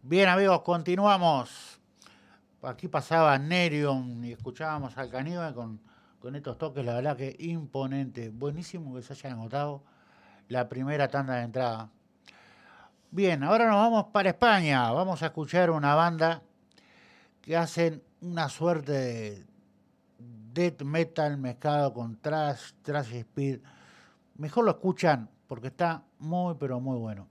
Bien, amigos, continuamos. Aquí pasaba Nerion y escuchábamos al Caníbal con estos toques, la verdad que imponente. Buenísimo que se hayan anotado la primera tanda de entrada. Bien, ahora nos vamos para España. Vamos a escuchar una banda que hacen una suerte de death metal mezclado con thrash speed. Mejor lo escuchan porque está muy, pero muy bueno.